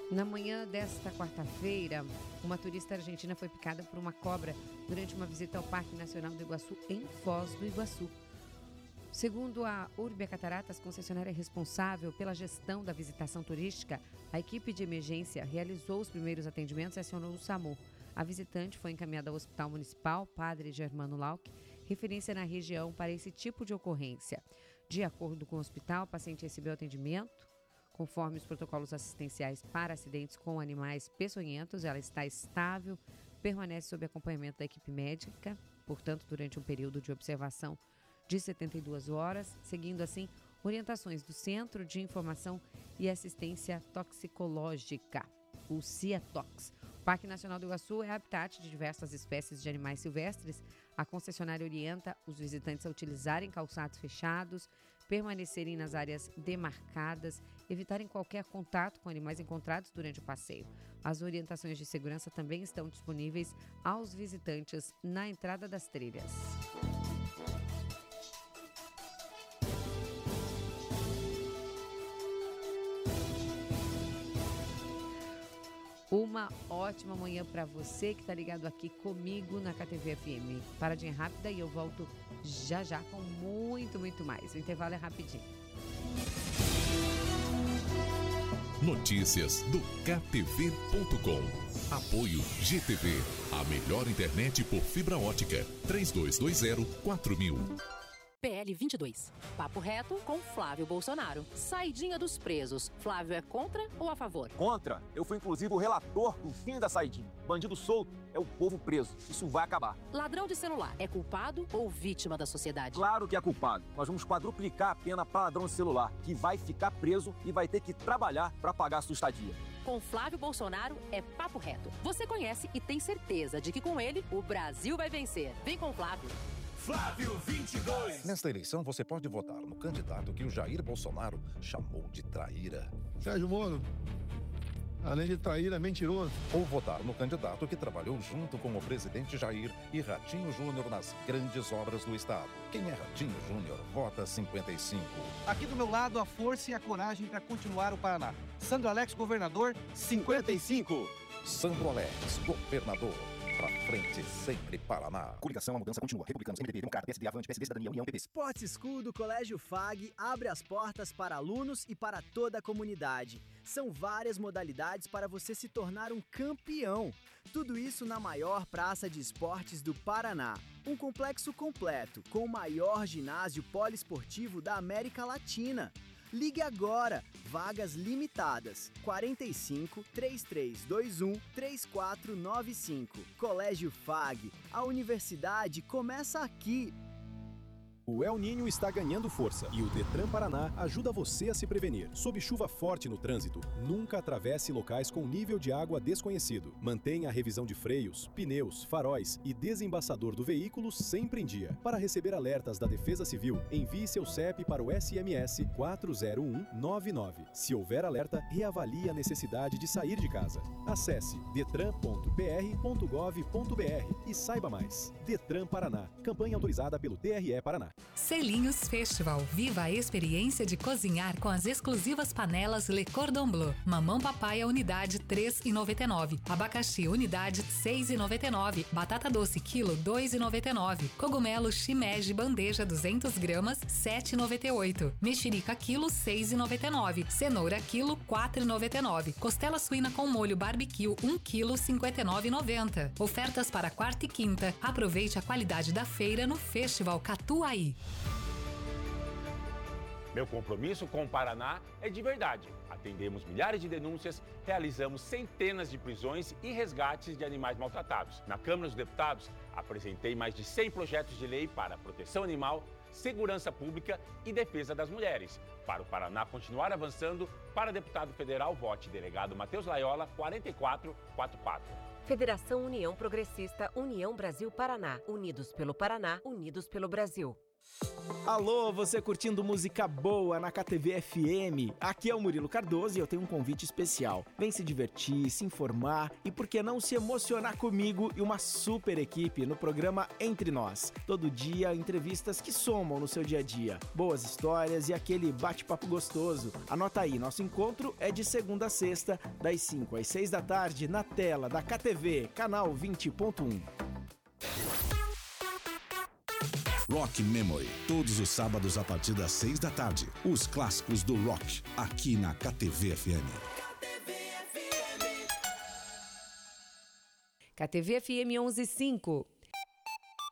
Na manhã desta quarta-feira, uma turista argentina foi picada por uma cobra durante uma visita ao Parque Nacional do Iguaçu, em Foz do Iguaçu. Segundo a Urbia Cataratas, concessionária responsável pela gestão da visitação turística, a equipe de emergência realizou os primeiros atendimentos e acionou o SAMU. A visitante foi encaminhada ao Hospital Municipal Padre Germano Lauck, referência na região para esse tipo de ocorrência. De acordo com o hospital, a paciente recebeu atendimento conforme os protocolos assistenciais para acidentes com animais peçonhentos. Ela está estável, permanece sob acompanhamento da equipe médica, portanto, durante um período de observação de 72 horas, seguindo assim orientações do Centro de Informação e Assistência Toxicológica, o CIATOX. O Parque Nacional do Iguaçu é habitat de diversas espécies de animais silvestres. A concessionária orienta os visitantes a utilizarem calçados fechados, permanecerem nas áreas demarcadas, evitarem qualquer contato com animais encontrados durante o passeio. As orientações de segurança também estão disponíveis aos visitantes na entrada das trilhas. Uma ótima manhã para você que está ligado aqui comigo na KTV FM. Paradinha rápida e eu volto já já com muito mais. O intervalo é rapidinho. Notícias do KTV.com. Apoio GTV, a melhor internet por fibra ótica. 3220-4000. PL 22. Papo reto com Flávio Bolsonaro. Saidinha dos presos. Flávio é contra ou a favor? Contra. Eu fui inclusive o relator do fim da saidinha. Bandido solto é o povo preso. Isso vai acabar. Ladrão de celular é culpado ou vítima da sociedade? Claro que é culpado. Nós vamos quadruplicar a pena para ladrão de celular, que vai ficar preso e vai ter que trabalhar para pagar a sua estadia. Com Flávio Bolsonaro é papo reto. Você conhece e tem certeza de que com ele o Brasil vai vencer. Vem com Flávio. Flávio 22. Nesta eleição, você pode votar no candidato que o Jair Bolsonaro chamou de traíra. Sérgio Moro, além de traíra, é mentiroso. Ou votar no candidato que trabalhou junto com o presidente Jair e Ratinho Júnior nas grandes obras do Estado. Quem é Ratinho Júnior, vota 55. Aqui do meu lado, a força e a coragem para continuar o Paraná. Sandro Alex, governador, 55. Sandro Alex, governador. Pra frente, sempre Paraná. Coligação, a mudança continua. Republicanos, MDB, Democrata, PSD, Avante, PSD, Cidadania, União, PP. Sport School do Colégio FAG abre as portas para alunos e para toda a comunidade. São várias modalidades para você se tornar um campeão. Tudo isso na maior praça de esportes do Paraná. Um complexo completo, com o maior ginásio poliesportivo da América Latina. Ligue agora, vagas limitadas, 45 3321 3495. Colégio FAG, a universidade começa aqui. O El Niño está ganhando força e o Detran Paraná ajuda você a se prevenir. Sob chuva forte no trânsito, nunca atravesse locais com nível de água desconhecido. Mantenha a revisão de freios, pneus, faróis e desembaçador do veículo sempre em dia. Para receber alertas da Defesa Civil, envie seu CEP para o SMS 40199. Se houver alerta, reavalie a necessidade de sair de casa. Acesse detran.br.gov.br e saiba mais. Detran Paraná, campanha autorizada pelo TRE Paraná. Selinhos Festival. Viva a experiência de cozinhar com as exclusivas panelas Le Cordon Bleu. Mamão papaya unidade 3,99. Abacaxi unidade 6,99. Batata doce quilo 2,99. Cogumelo shimeji bandeja 200 gramas 7,98. Mexerica quilo 6,99. Cenoura quilo 4,99. Costela suína com molho barbecue 1 quilo 59,90. Ofertas para quarta e quinta. Aproveite a qualidade da feira no Festival Catuaí. Meu compromisso com o Paraná é de verdade. Atendemos milhares de denúncias, realizamos centenas de prisões e resgates de animais maltratados. Na Câmara dos Deputados, apresentei mais de 100 projetos de lei para proteção animal, segurança pública e defesa das mulheres. Para o Paraná continuar avançando, para deputado federal, vote delegado Matheus Laiola, 4444. Federação União Progressista, União Brasil Paraná. Unidos pelo Paraná, unidos pelo Brasil. Alô, você curtindo música boa na KTV FM? Aqui é o Murilo Cardoso e eu tenho um convite especial. Vem se divertir, se informar e por que não se emocionar comigo e uma super equipe no programa Entre Nós. Todo dia, entrevistas que somam no seu dia a dia. Boas histórias e aquele bate-papo gostoso. Anota aí, nosso encontro é de segunda a sexta, das 5 às 6 da tarde, na tela da KTV, canal 20.1. Rock Memory, todos os sábados a partir das 6 da tarde. Os clássicos do rock, aqui na KTV FM. KTV FM 11.5.